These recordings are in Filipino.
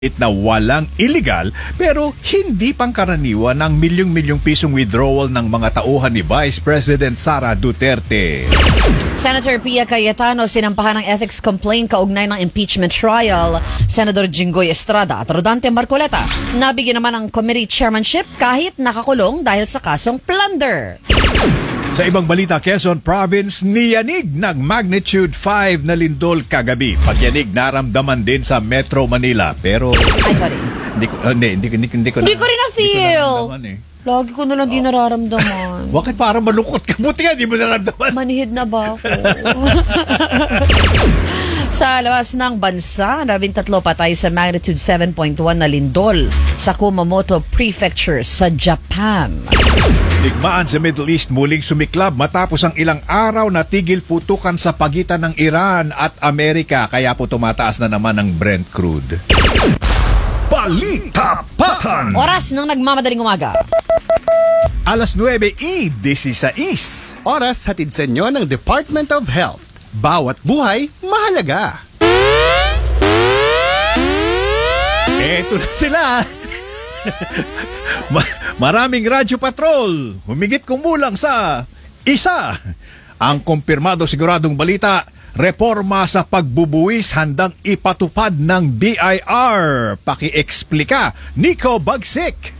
na walang illegal pero hindi pangkaraniwan ng milyong-milyong pisong withdrawal ng mga tauhan ni Vice President Sara Duterte. Senator Pia Cayetano sinampahan ng ethics complaint kaugnay ng impeachment trial. Senator Jinggoy Estrada at Rodante Marcoleta nabigyan naman ng committee chairmanship kahit nakakulong dahil sa kasong plunder. Sa ibang balita, Quezon Province niyanig ng magnitude 5 na lindol kagabi. Pagyanig naramdaman din sa Metro Manila pero Ay, sorry. Hindi ko rin na-feel. Lagi ko na lang di Oh. nararamdaman. Bakit parang malungkot ka? Buti nga di mo naramdaman. Manihid na ba ako? Sa labas ng bansa, 13 patay sa magnitude 7.1 na lindol sa Kumamoto Prefecture sa Japan. Digmaan sa Middle East muling sumiklab matapos ang ilang araw na tigil putukan sa pagitan ng Iran at Amerika. Kaya po tumataas na naman ang Brent crude. Balita Patan! Oras ng nagmamadaling umaga. Alas 9:16. Oras hatid sa inyo ng Department of Health. Bawat buhay, mahalaga. Eto na sila. Maraming radyo patrol. Humigit kumulang sa isa. Ang kumpirmado siguradong balita, reforma sa pagbubuwis handang ipatupad ng BIR. Paki-eksplika, Nico Bagsik.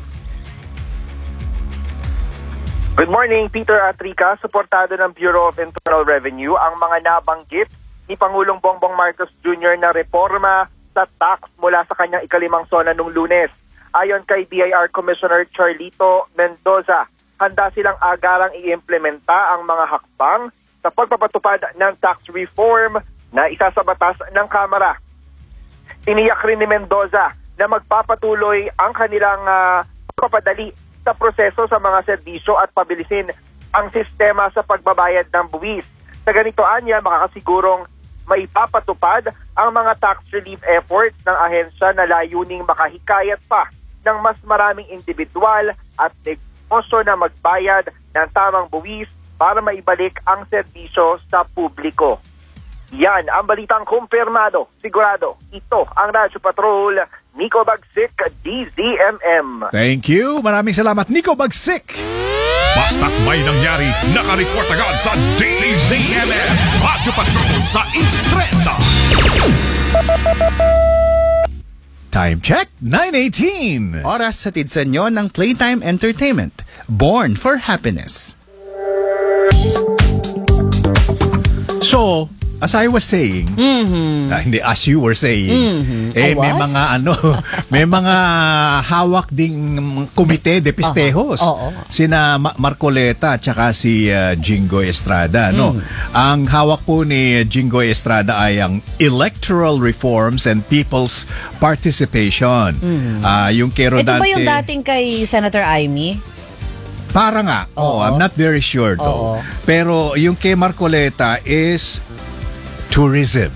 Good morning, Peter Atrica. Suportado ng Bureau of Internal Revenue ang mga nabanggit ni Pangulong Bongbong Marcos Jr. na reforma sa tax mula sa kanyang ikalimang sona nung Lunes. Ayon kay BIR Commissioner Charlito Mendoza, handa silang agarang i-implementa ang mga hakbang sa pagpapatupad ng tax reform na isa sa batas ng Kamara. Tiniyak rin ni Mendoza na magpapatuloy ang kanilang pagpapadali sa proseso sa mga serbisyo at pabilisin ang sistema sa pagbabayad ng buwis. Sa ganito anya, makakasigurong maipapatupad ang mga tax relief efforts ng ahensya na layuning makahikayat pa ng mas maraming individual at negosyo na magbayad ng tamang buwis para maibalik ang serbisyo sa publiko. Yan ang balitang kumpirmado. Sigurado, ito ang Radyo Patrol, Nico Bagsik, DZMM. Thank you. Maraming salamat, Nico Bagsik. Basta't may nangyari, nakareport agad sa DZMM. Radyo Patrol sa Estrada. Time check, 9:18. Oras hatid sa inyo ng Playtime Entertainment. Born for Happiness. So, as I was saying, hindi, as you were saying, I may was? mga may mga hawak ding komite de pistejos. Oo. Sina Marcoleta at saka si Jinggoy Estrada, no. Ang hawak po ni Jinggoy Estrada ay ang Electoral Reforms and People's Participation. Yung kay Ito Rodante. ba yung dating kay Senator Amy? Para nga. Oo. I'm not very sure though. Oo. Pero yung kay Marcoleta is tourism.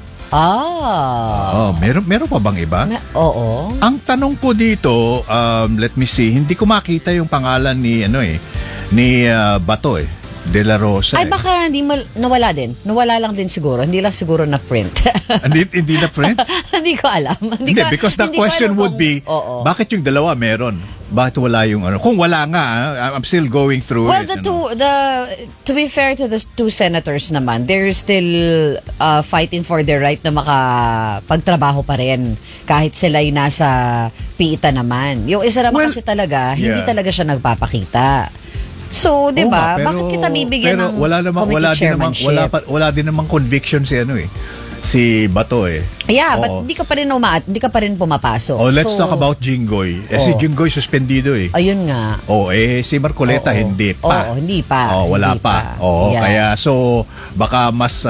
Meron pa bang iba? Oo. Ang tanong ko dito, let me see, hindi ko makita yung pangalan ni Bato De La Rosa. Ay, baka nawala din. Nawala lang din siguro. Hindi lang siguro na print. Hindi na print? Hindi ko alam. Because the question would be, bakit yung dalawa meron? Bakit wala yung ano? Kung wala nga, I'm still going through Well, it. to be fair to the two senators naman, they're still fighting for their right na makapagtrabaho pa rin kahit sila'y nasa PITA naman. Yung isa naman kasi talaga, hindi talaga siya nagpapakita. So, 'di ba? Bakit kita bibigyan ng committee chairmanship? Wala din namang conviction si Bato Yeah, but hindi ka pa rin pumapasok. Let's talk about Jinggoy. Si Jinggoy suspendido Ayun nga. Si Marcoleta hindi pa. Hindi pa. Wala Hindi pa. Yeah. Kaya baka mas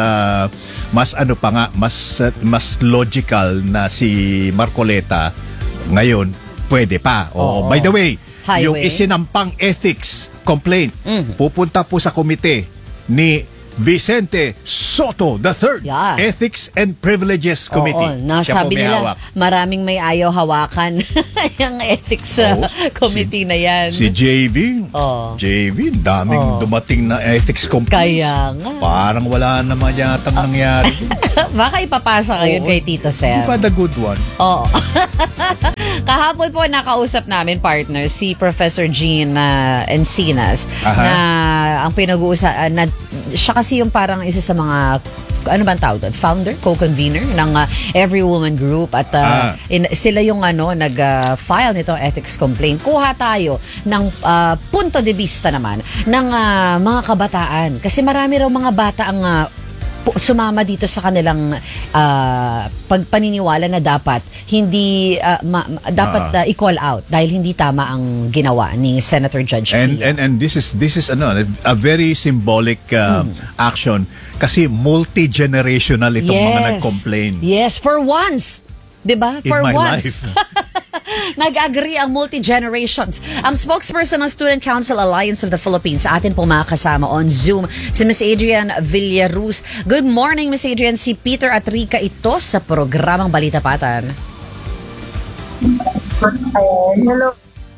logical na si Marcoleta ngayon pwede pa. By the way, yung isinampang ethics complaint pupunta po sa komite ni Vicente Soto III, Yeah. Ethics and Privileges Committee. Oo, Siya po nasabi may nila, hawak. maraming may ayaw hawakan yung ethics Oo. committee na yan. Si JV. Oo. JV, daming Oo. dumating na ethics complaints. Kaya nga. Parang wala naman yatang nangyari. Baka ipapasa kayo Oo. kay Tito Sem. Di ba the good one? Oo. Kahapon po nakausap namin partner si Professor Jean Encinas Aha. na ang pinag-uusapan na siya kasi yung parang isa sa mga ano bang tawag doon? Founder, co-convener ng Every Woman Group at sila yung nag-file nitong ethics complaint. Kuha tayo ng punto de vista naman ng mga kabataan kasi marami raw mga bata ang sumama dito sa kanilang pagpaniniwala na dapat hindi dapat i-call out dahil hindi tama ang ginawa ni Senator Judge And Pia. and this is a very symbolic action kasi multi-generational itong mga nag-complain. Yes, for once. 'Di ba? In For my once. life. Nag-agree ang multi-generations. Ang spokesperson ng Student Council Alliance of the Philippines, sa atin pong mga kasama on Zoom, si Ms. Adrian Villaruz. Good morning, Ms. Adrian. Si Peter at Rica ito sa programang Balita Patan. Hello.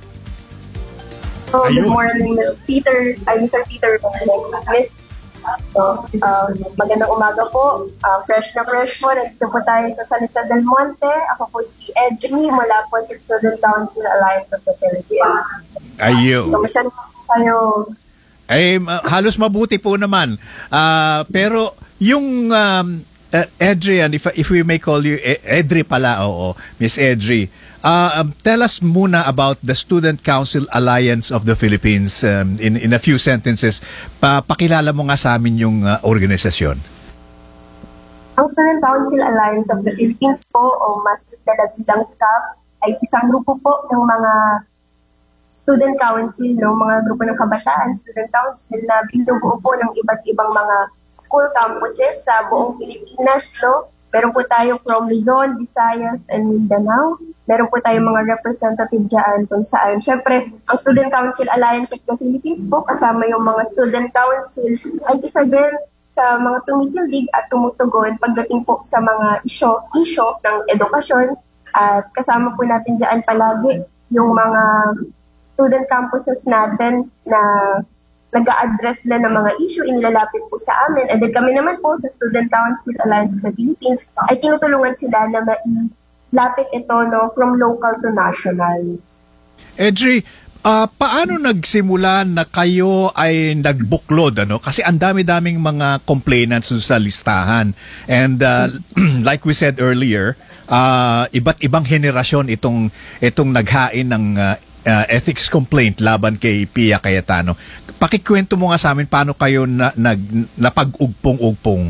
Good Ayun. morning, Mr. Peter. Mr. Peter. Miss. Magandang umaga po. Fresh na fresh po. Nandito po tayo sa San Jose del Monte. Ako po si Edri mula po sa Student Council Alliance of the Philippines. Ayun. Kamusta na po kayo? Halos mabuti po naman. Pero yung Adrian, if we may call you Edri pala, oo, Miss Edri. Tell us muna about the Student Council Alliance of the Philippines in a few sentences. Pakilala mo nga sa amin yung organisasyon. Ang Student Council Alliance of the Philippines po o mas talagang staff ay isang grupo po ng mga student council, no? Mga grupo ng kabataan, student council na binubuo po ng iba't ibang mga school campuses sa buong Pilipinas. No? Meron po tayo from Luzon, Visayas, and Mindanao. Meron po tayong mga representative dyan kung saan. Siyempre, ang Student Council Alliance of the Philippines po, kasama yung mga student council, ay isa din sa mga tumitindig at tumutugon pagdating po sa mga isyo ng edukasyon. At kasama po natin dyan palagi yung mga student campuses natin na nag-a-address na ng mga issue, inilalapit po sa amin. And then kami naman po sa Student Council Alliance of the Philippines ay tinutulungan sila na mailapit ito from local to national. Edri, paano nagsimula na kayo ay nagbuklod? Kasi ang dami-daming mga complainants sa listahan. And like we said earlier, iba't ibang henerasyon itong naghain ng ethics complaint laban kay Pia Cayetano. Pakikwento mo nga sa amin paano kayo napag-ugpong-ugpong.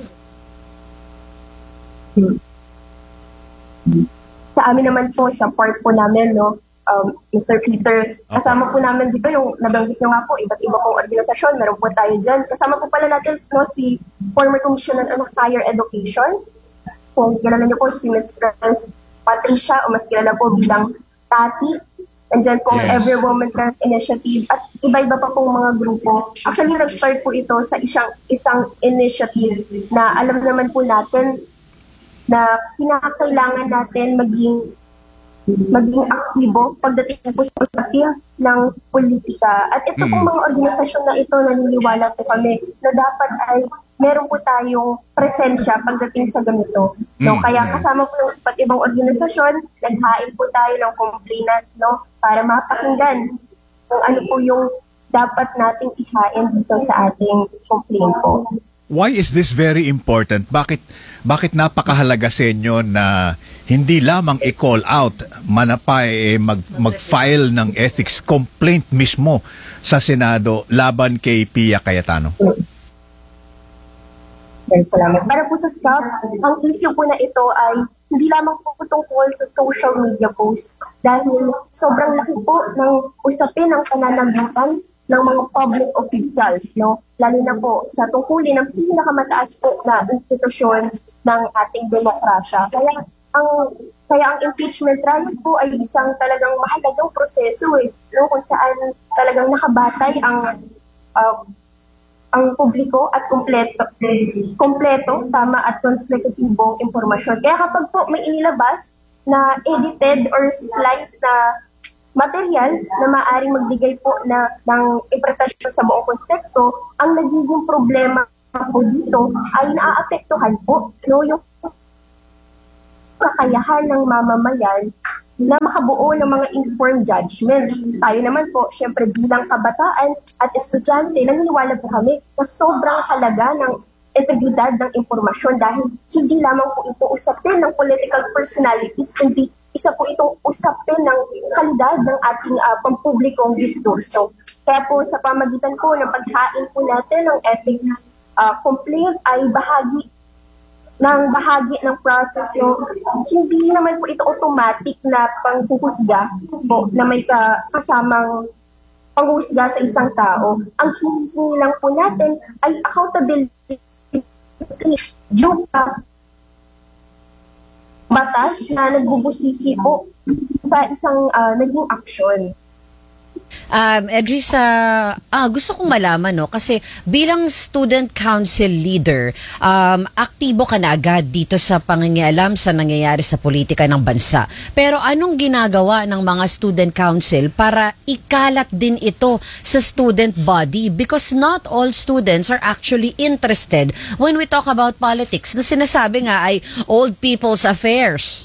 Sa amin naman po, sa part po namin, Mr. Peter, kasama po namin dito yung nabanggit nyo nga po, iba't iba pong organisasyon, meron po tayo dyan. Kasama po pala natin si former Commissioner of Higher Education. Kung kilala nyo po si Ms. Patricia o mas kilala po bilang Tati. Andyan po ang Yes. Every Woman Care Initiative at iba-iba pa pong mga grupo. Actually, nag-start po ito sa isang initiative na alam naman po natin na kinakailangan natin maging aktibo pagdating po sa usapin ng politika. At ito pong mga organisasyon na ito, naniniwala po kami na dapat ay meron po tayong presensya pagdating sa ganito. No? Kaya kasama po yung iba't ibang organisasyon, naghain po tayo ng complainant, no? Para mapakinggan kung ano po yung dapat nating ihain dito sa ating complaint po. Why is this very important? Bakit napakahalaga sa inyo na hindi lamang i-call out, manapay mag-file ng ethics complaint mismo sa Senado laban kay Pia Cayetano? Salamat. Para po sa staff, ang issue po na ito ay hindi lamang po tungkol sa social media posts dahil sobrang laki po ng usapin ng pananambutan ng mga public officials, no? Lalo na po sa tungkulin ng pinakamataas po na institusyon ng ating demokrasya. Kaya ang impeachment trial po ay isang talagang mahalagang proseso, no? Kung saan talagang nakabatay ang ang publiko at kompleto, tama at konsekutibong impormasyon. Kaya kapag po may inilabas na edited or spliced na material na maaaring magbigay po ng interpretasyon sa buong konteksto, ang nagiging problema po dito ay naaapektuhan po yung kakayahan ng mamamayan na makabuo ng mga informed judgment. Tayo naman po, syempre bilang kabataan at estudyante, naniniwala po kami na sobrang halaga ng integridad ng impormasyon dahil hindi lamang po ito usapin ng political personalities, kundi isa po itong usapin ng kalidad ng ating pampublikong diskurso. Kaya po sa pamagitan po ng paghain po natin ng ethics complaint ay bahagi ng process hindi naman po ito automatic na panghuhusga po na may kasamang panghusga sa isang tao. Ang hinihingi lang po natin ay accountability due batas na nagbubusisi po sa isang naging aksyon. Edrisa, gusto kong malaman, no, kasi bilang student council leader, aktibo ka na agad dito sa pangingialam sa nangyayari sa politika ng bansa. Pero anong ginagawa ng mga student council para ikalat din ito sa student body? Because not all students are actually interested when we talk about politics. Na sinasabi nga ay old people's affairs.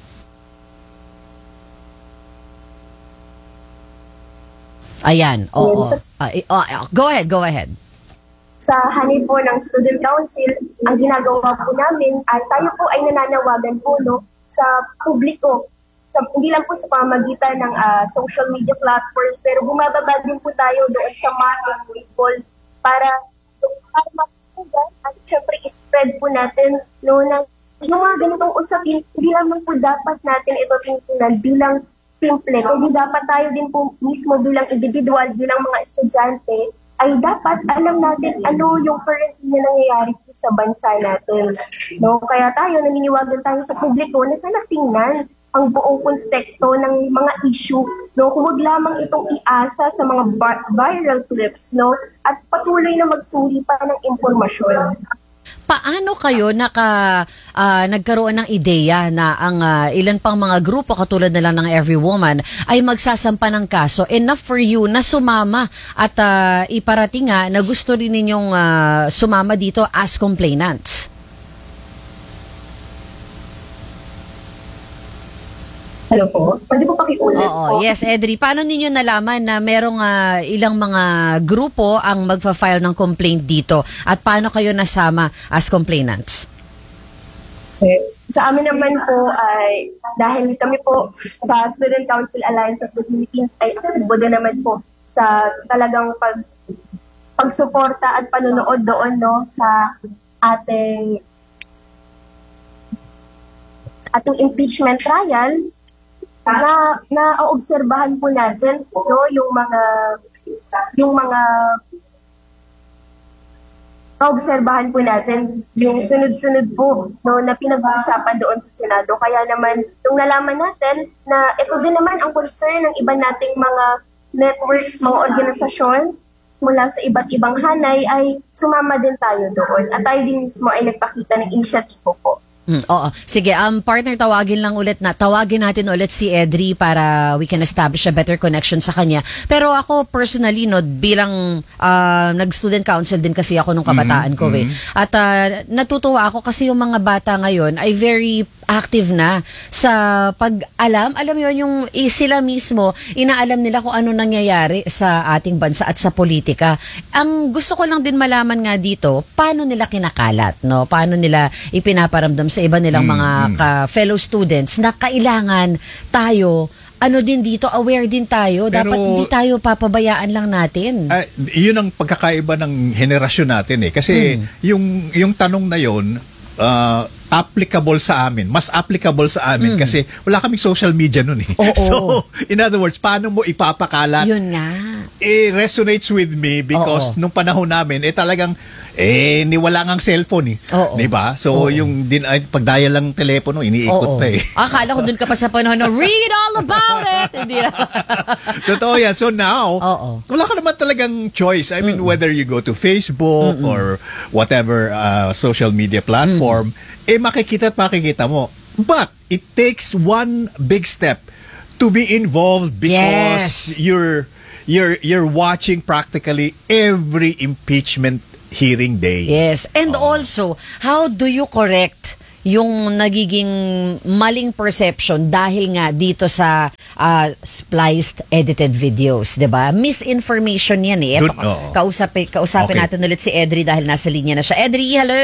Ayan, oo. Go ahead. Sa hanay po ng Student Council, ang ginagawa po namin ay tayo po ay nananawagan po sa publiko. Hindi lang po sa pamamagitan ng social media platforms, pero bumababa din po tayo doon sa masses people para matutugan at syempre spread po natin na yung mga ganitong usapin, hindi lamang po dapat natin ito tingnan bilang simple. Kung dapat tayo din po mismo bilang individual, bilang mga estudyante, ay dapat alam natin ano yung currently na nangyayari po sa bansa natin. Kaya tayo, naniniwagan tayo sa publiko na sana tingnan ang buong konteksto ng mga issue. Huwag lamang itong iasa sa mga viral clips at patuloy na magsuri pa ng impormasyon. Paano kayo nagkaroon ng ideya na ang ilan pang mga grupo katulad na lang ng Every Woman ay magsasampa ng kaso enough for you na sumama at iparating na gusto rin ninyong sumama dito as complainants? Hello po. Pwede po pakiulit po? Yes, Edri. Paano ninyo nalaman na merong ilang mga grupo ang magfa-file ng complaint dito? At paano kayo nasama as complainants? Okay. Sa amin naman po ay dahil kami po sa Student Council Alliance of the Philippines ay aktibo din naman po sa talagang pagsuporta at panunood doon sa ating impeachment trial. Na-obserbahan po natin yung mga na-obserbahan po natin yung sunod-sunod po na pinag-uusapan doon sa Senado. Kaya naman nung nalaman natin na ito din naman ang concern ng iba nating mga networks, mga organisasyon mula sa iba't ibang hanay ay sumama din tayo doon. At tayo din mismo ay nagpakita ng inisyatibo po. Oo. Sige, partner, tawagin natin ulit si Edri para we can establish a better connection sa kanya. Pero ako personally, bilang nag-student council din kasi ako nung kabataan ko At natutuwa ako kasi yung mga bata ngayon ay very active na sa pag-alam. Alam mo yun, yung sila mismo, inaalam nila kung ano nangyayari sa ating bansa at sa politika. Ang gusto ko lang din malaman nga dito, paano nila kinakalat, paano nila ipinaparamdam sa iba nilang mga fellow students na kailangan tayo din dito, aware din tayo. Pero, dapat hindi tayo papabayaan lang natin. Yun ang pagkakaiba ng henerasyon natin Kasi yung tanong na yun, applicable sa amin. Mas applicable sa amin kasi wala kaming social media nun So, in other words, paano mo ipapakalat? Yun nga. It resonates with me because nung panahon namin, talagang wala ngang cellphone eh. Oo. Diba? So, yung pag-dial lang telepono, iniikot Oo. pa eh. Akala ko dun ka pa sa panahon na read all about it. Hindi na. Totoo yan. So now, Oo. wala ka naman talagang choice. I mean, whether you go to Facebook or whatever social media platform, makikita at makikita mo. But it takes one big step to be involved because Yes. you're watching practically every impeachment hearing day. Yes. And also, how do you correct yung nagiging maling perception dahil nga dito sa spliced edited videos, 'di ba? Misinformation 'yan eh. Eto, Oo. kausapin Okay. natin ulit si Edri dahil nasa linya na siya. Edri, hello.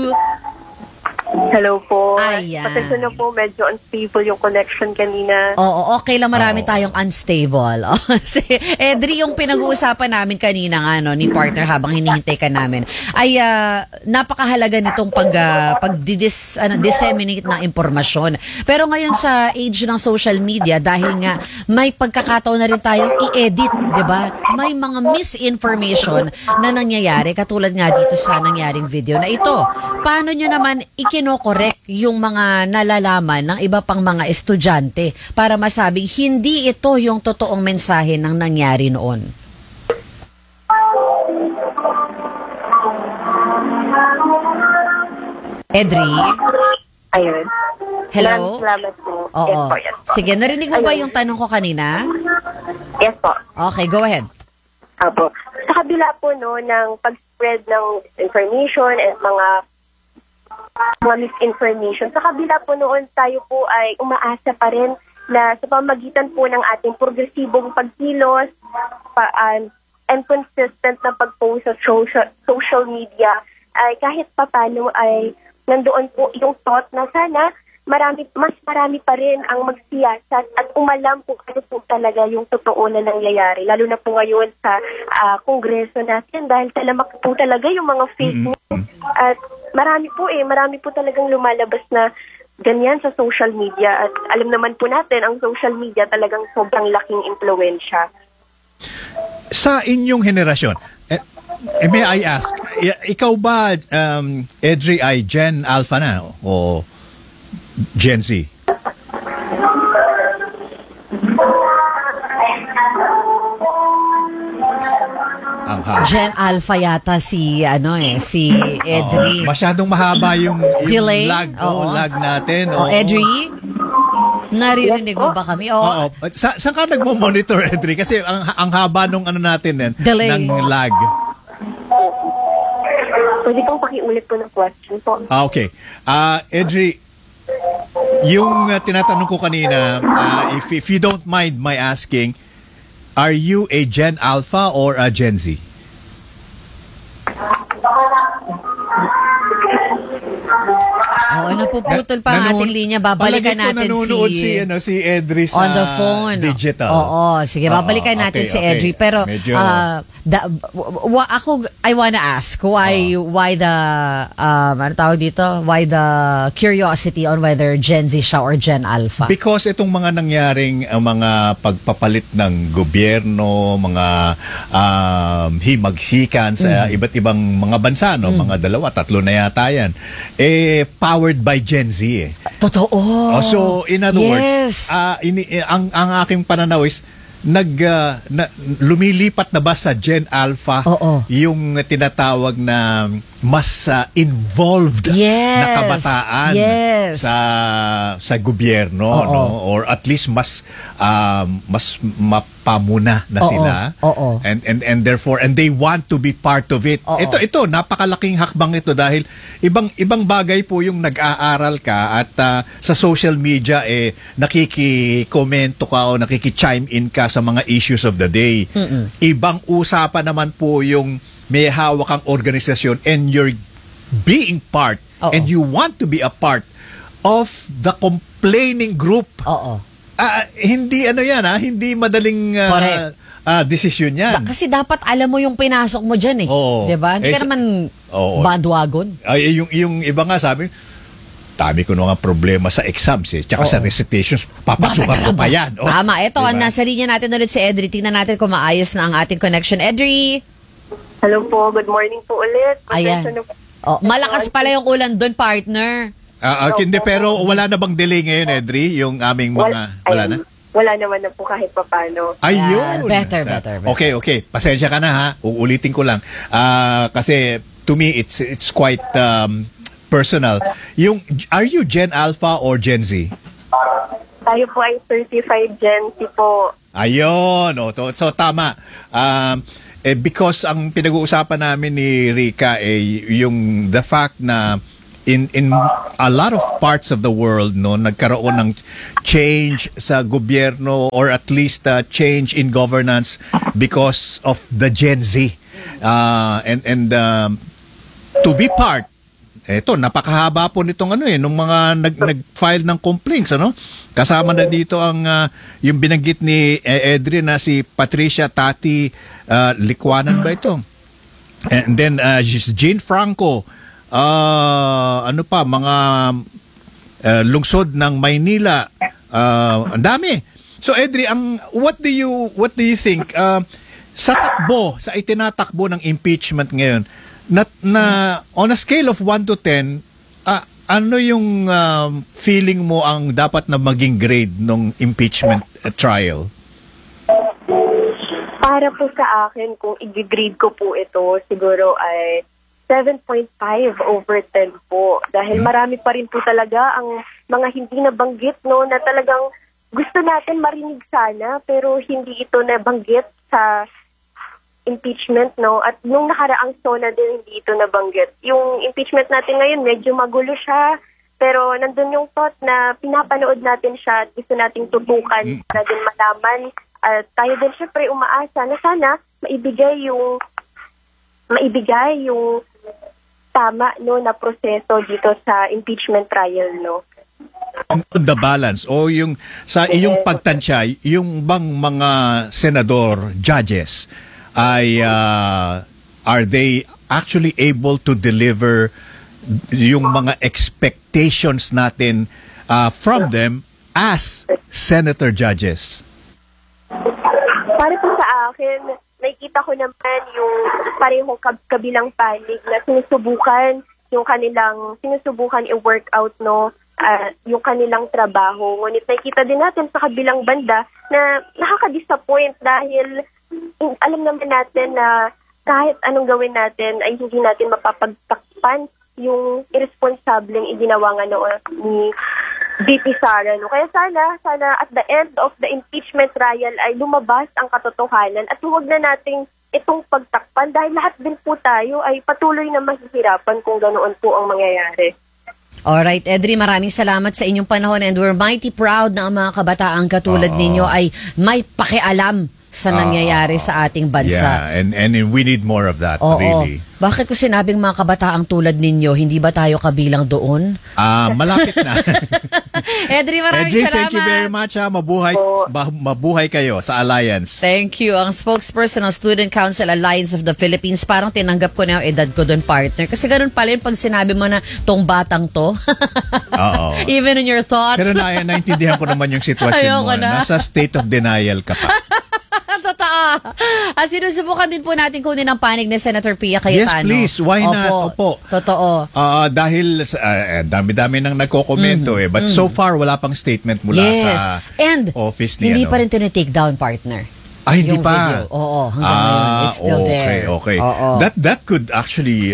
Hello po. Ayan. Pasensya na po, medyo unstable yung connection kanina. Oo, okay lang, marami tayong unstable. Si Edri, yung pinag-uusapan namin kanina nga, no, ni partner habang hinihintay ka namin, ay napakahalaga nitong disseminate ng impormasyon. Pero ngayon sa age ng social media, dahil nga may pagkakataon na rin tayong i-edit, di ba? May mga misinformation na nangyayari, katulad nga dito sa nangyaring video na ito. Paano nyo naman ikinokorek yung mga nalalaman ng iba pang mga estudyante para masabing hindi ito yung totoong mensahe ng nangyari noon? Edri? Ayun. Hello? Salamat po. Oo. Yes po, yes po. Sige, narinig mo ba Ayun. yung tanong ko kanina? Yes po. Okay, go ahead. Apo. Sa kabila po no, ng pag-spread ng information and mga misinformation, sa kabila po noon tayo po ay umaasa pa rin na sa pamagitan po ng ating progresibong pagkilos and consistent na pag-post sa social media, ay kahit papano ay nandoon po yung thought na sana mas marami pa rin ang magsiyasat at umalam po ano po talaga yung totoo na nangyayari. Lalo na po ngayon sa kongreso natin dahil talamak po talaga yung mga fake news. At marami po talagang lumalabas na ganyan sa social media. At alam naman po natin, ang social media talagang sobrang laking impluwensya. Sa inyong henerasyon, may I ask, ikaw ba, Edri, ay Gen Alpha na o Gen Z? Gen Alpha yata si Edri. Masyadong mahaba yung Delay? lag, Oo. lag natin. O Edri? Naririnig mo ba kami? Oo. Saan ka nagmo-monitor, Edri? Kasi ang haba nung ano natin Delay. ng lag. Pwede pong pakiulit po ng question po. Okay. Edri, yung tinatanong ko kanina, if you don't mind my asking, are you a Gen Alpha or a Gen Z? Oo, napuputol pa ang ating linya. Babalikan natin nanonood si Edri sa on the phone. digital. Oo, sige, babalikan natin okay, si Edri. Pero medyo, I wanna ask why the ano tawag dito? Why the curiosity on whether Gen Z siya or Gen Alpha? Because itong mga nangyaring mga pagpapalit ng gobyerno, mga himagsikan sa iba't ibang mga bansa, no? Mga 2, 3 na yata yan. Powered by Gen Z eh. Totoo. So in other Yes. words, ang aking pananaw is lumilipat na ba sa Gen Alpha Oo. yung tinatawag na mas involved Yes. na kabataan Yes. sa gobyerno, Oo. no? Or at least mas mapamuna na Oo. sila. Oo. And therefore they want to be part of it. Oo. Ito napakalaking hakbang ito dahil ibang bagay po yung nag-aaral ka at sa social media nakikikomento ka o nakiki-chime in ka sa mga issues of the day. Ibang usapan naman po yung may hawak kang organisasyon and you're being part Oo. and you want to be a part of the complaining group. Oo. Hindi hindi madaling Correct. desisyon yan. Kasi dapat alam mo yung pinasok mo dyan eh. Oo. 'Di ba? Hindi ka naman Oo. bandwagon. Ay, yung iba nga sabi, dami ko nga problema sa exams tsaka sa recitations, papasukan ko pa yan. Tama. Ito, diba? nasa linya natin ulit si Edri. Tingnan natin kung maayos na ang ating connection. Edri! Hello po, good morning po ulit. Ayan. Pasensya na po. Malakas pala yung ulan doon, partner. Hindi, pero wala na bang delay ngayon, Edri? Yung aming mga... Wala na? Wala naman na po kahit papano. Ayun! Better. Okay. Pasensya ka na ha. Uulitin ko lang. Kasi to me, it's quite personal. Are you Gen Alpha or Gen Z? Tayo po ay certified Gen Z po. Ayun. So tama. Because ang pinag-uusapan namin ni Rica yung the fact na in a lot of parts of the world nagkaroon ng change sa gobyerno or at least change in governance because of the Gen Z. And to be part, napakahaba po nitong nung mga nag-file ng complaints, Kasama na dito ang yung binanggit ni Edri na si Patricia Tati Likwanan ba ito? And then Jean Franco, mga lungsod ng Maynila, ang dami. So Edri, what do you think sa itinatakbo ng impeachment ngayon na on a scale of 1 to 10, ano yung feeling mo ang dapat na maging grade ng impeachment trial? Para po sa akin, kung i-grade ko po ito, siguro ay 7.5 over 10 po. Dahil marami pa rin po talaga ang mga hindi nabanggit, na talagang gusto natin marinig sana, pero hindi ito nabanggit sa impeachment, At nung nakaraang SONA din, hindi ito nabanggit. Yung impeachment natin ngayon, medyo magulo siya, pero nandun yung thought na pinapanood natin siya at gusto nating tutukan para din malaman. At tayo din syempre umaasa na sana maibigay yung tama na proseso dito sa impeachment trial, On the balance o yung sa iyong pagtansya, yung bang mga senador, judges ay are they actually able to deliver yung mga expectations natin from them as senator judges? Para po sa akin, nakikita ko naman yung parehong kabilang panig na sinusubukan i-work out, yung kanilang trabaho. Ngunit nakikita din natin sa kabilang banda na nakaka-disappoint dahil alam naman natin na kahit anong gawin natin ay hindi natin mapapagtakpan yung irresponsableng iginawa nga ni VP Sara. Kaya sana at the end of the impeachment trial ay lumabas ang katotohanan at huwag na nating itong pagtakpan dahil lahat din po tayo ay patuloy na mahihirapan kung ganoon po ang mangyayari. Alright, Edri, maraming salamat sa inyong panahon and we're mighty proud na ang mga kabataang katulad ninyo ay may pakialam sa nangyayari sa ating bansa. Yeah, and we need more of that, really. Bakit ko sinabing mga kabataang tulad ninyo, hindi ba tayo kabilang doon? Malapit na. Edri, maraming salamat. Thank you very much. Mabuhay kayo sa Alliance. Thank you. Ang spokesperson ng Student Council Alliance of the Philippines, parang tinanggap ko na yung edad ko doon, partner. Kasi ganun pala yun pag sinabi mo na tong batang to. Even in your thoughts. Pero naintindihan ko naman yung sitwasyon mo. Nasa state of denial ka pa. Totoo. Sinusubukan din po natin kunin ang panig ni Senator Pia Cayetano. Yes, please. Why not? Opo. Totoo. Dahil dami-dami nang nagkokomento But so far, wala pang statement mula sa office niya. Hindi pa rin tinitake down, partner. Hindi yung pa. Video. Oo, hanggang ngayon. It's still there. Okay. That could actually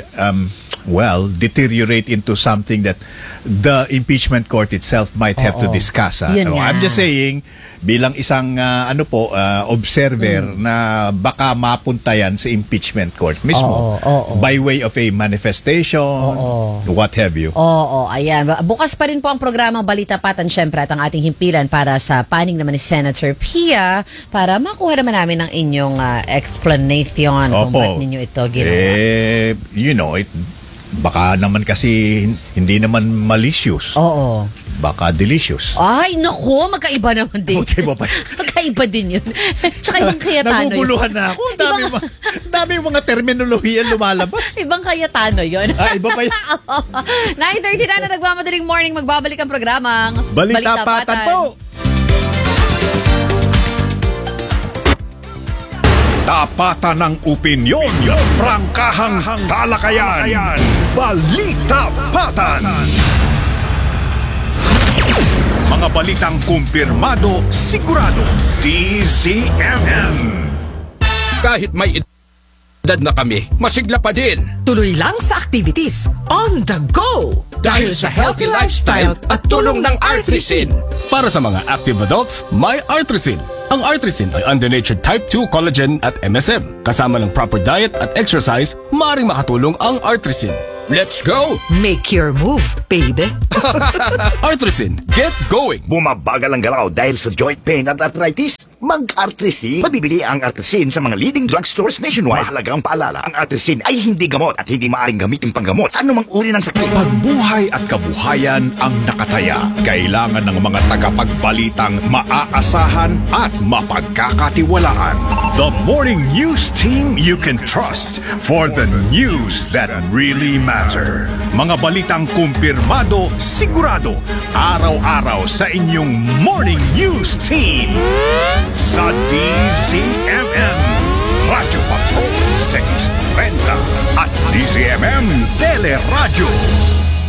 deteriorate into something that the impeachment court itself might have to discuss. I'm just saying, bilang isang observer na baka mapunta yan sa impeachment court mismo by way of a manifestation, what have you. Ayan. Bukas pa rin po ang programang Balita Patan, syempre, at ang ating himpilan para sa panig naman ni Senator Pia para makuha naman namin ang inyong explanation kung ba't ninyo ito ginawa. Baka naman kasi hindi naman malicious. Baka delicious. Ay, naku, magkaiba naman din. Magkaiba din yun. Tsaka ibang Cayetano. Naguguluhan na ako. Dami mga terminolohiya lumalabas. Ibang Cayetano yun. Iba pa yun. 9:30 na nagmamadaling morning. Magbabalik ang programang Balita Patan po. Tapatan ng opinyon, prangkahang talakayan, balita patan. Mga balitang kumpirmado, sigurado, DZMM. Kahit may edad na kami, masigla pa din. Tuloy lang sa activities on the go! Dahil sa healthy lifestyle at tulong ng Artrisin. Para sa mga active adults, may Artrisin. Ang Artrisin ay under-natured type 2 collagen at MSM. Kasama ng proper diet at exercise, maaaring makatulong ang Artrisin. Let's go! Make your move, baby! Artrisin, get going! Bumabagal ang galaw dahil sa joint pain at arthritis? Mag-Artrisin. Mabibili ang Artrisin sa mga leading drugstores nationwide. Mahalagang paalala, ang Artrisin ay hindi gamot at hindi maaaring gamitin panggamot sa anumang uri ng sakit. Pagbuhay at kabuhayan ang nakataya. Kailangan ng mga tagapagbalitang maaasahan at mapagkakatiwalaan. The Morning News Team you can trust for the news that really matter. Mga balitang kumpirmado, sigurado, araw-araw sa inyong Morning News Team. Sa DZMM, Radyo Patrol 630 at DZMM Teleradio.